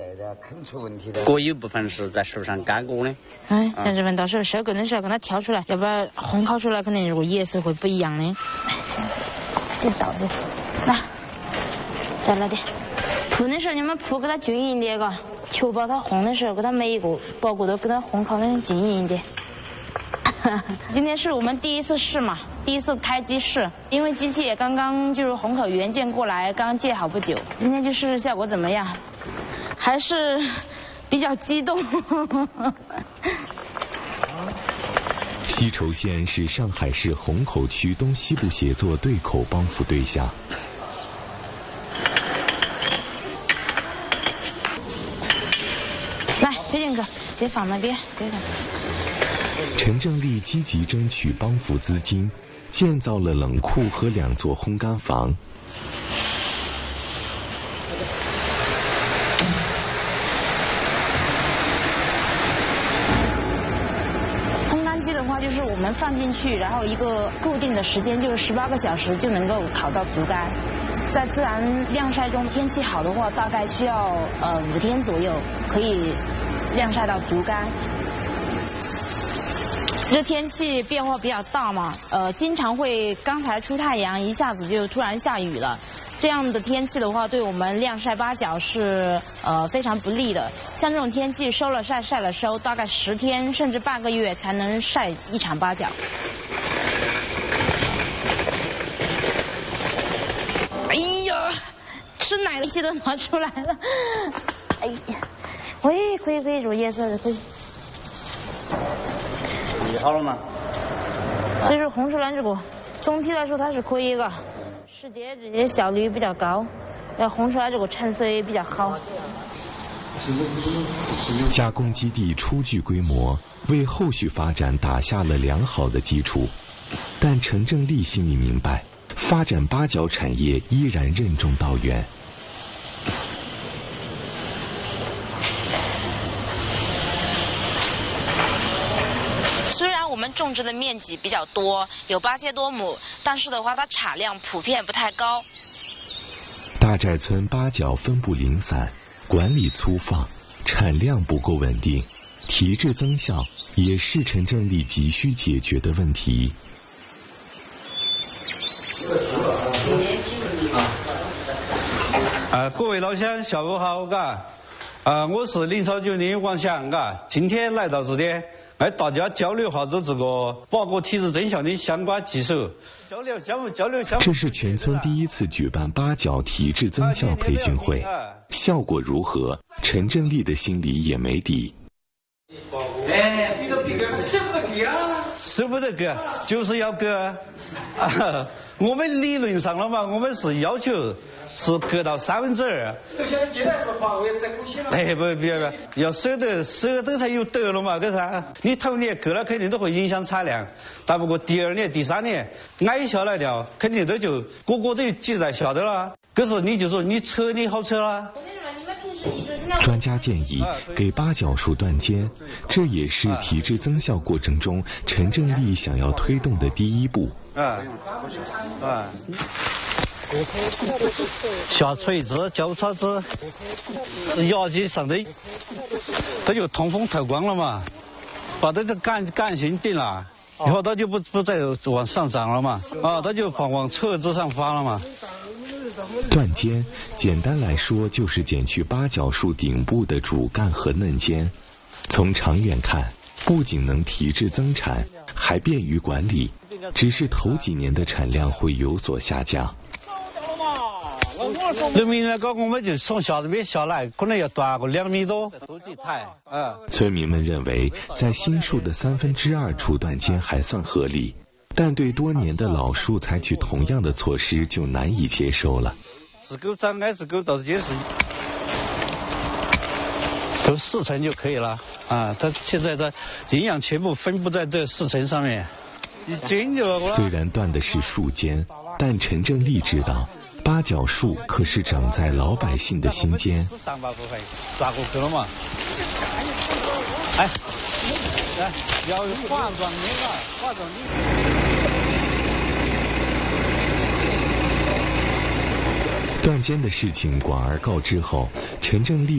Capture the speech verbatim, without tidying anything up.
果有部分是在手上干过的。 哎，像这份到时候收购的时候，看它挑出来，要不然烘烤出来，肯定如果颜色会不一样的。先倒这，来，再来点。铺的时候你们铺给它均匀一点，嘎，确保它烘的时候给它每一个包裹都给它烘烤的均匀一点。今天是我们第一次试嘛，第一次开机试，因为机器也刚刚就是虹口原件过来，刚借好不久，今天就试试效果怎么样，还是比较激动。 西畴县是上海市虹口区东西部协作对口帮扶对象。 来，推荐哥，先放那边，先放。 陈正利积极争取帮扶资金，建造了冷库和两座烘干房。 烘干机的话，就是我们放进去，然后一个固定的时间，就是十八个小时就能够烤到竹竿。在自然晾晒中，天气好的话，大概需要呃五天左右可以晾晒到竹竿。这天气变化比较大嘛，呃，经常会刚才出太阳，一下子就突然下雨了。这样的天气的话，对我们晾晒八角是呃非常不利的。像这种天气，收了晒，晒了收，大概十天甚至半个月才能晒一场八角。哎呀，吃奶的气都拿出来了。哎呀，喂，可以可以，乳颜色的可以。 好了吗？ 所以说红石兰这个总体来说它是可以的，时节这些效率比较高，然后红石兰这个成色也比较好。 加工基地初具规模，为后续发展打下了良好的基础。但陈正利心里明白，发展八角产业依然任重道远。 虽然我们种植的面积比较多，有八千多亩，但是的话，它产量普遍不太高。 大寨村八角分布零散，管理粗放，产量不够稳定，提质增效也是陈正利急需解决的问题。 啊，各位老乡，下午好，嘎，啊，我是林超九的王翔，嘎，今天来到这里。来大家交流下子这个包裹提质增效的相关技术，交流交流交流相。 这是全村第一次举办八角提质增效培训会，效果如何？陈正利的心里也没底。 哎，这个这个舍不得给啊，舍不得给，就是要给啊。我们理论上了嘛，我们是要求。是割到三分之二。这现在接待是华为在呼吸了。哎，不不不，要舍得舍得才有得了嘛，这啥？你头年割了肯定都会影响产量，但不过第二年、第三年挨下来了，肯定都就个个都挤在下头了。可是你就说你扯你好扯了。 专家建议给八角树断尖，这也是提质增效过程中陈正利想要推动的第一步。 啊啊。下锤子、交叉子，压机上的，它就通风透光了嘛，把这个杆杆性定了，以后它就不不再往上涨了嘛，啊，它就往往车子上发了嘛。 断尖，简单来说就是剪去八角树顶部的主干和嫩尖。从长远看，不仅能提质增产，还便于管理，只是头几年的产量会有所下降。 那明年高我们就从下这边下来，可能要断个两米多，多几台。啊， 村民们认为，在新树的三分之二处断尖还算合理，但对多年的老树采取同样的措施就难以接受了。 是够长，挨是够到结实，都四层就可以了啊。它现在的营养全部分布在这四层上面，一斤就。 虽然断的是树尖，但陈正利知道。八角树可是长在老百姓的心间。 抓过去了嘛？哎，来，要化妆那个，化妆的。断尖的事情广而告之后，陈正利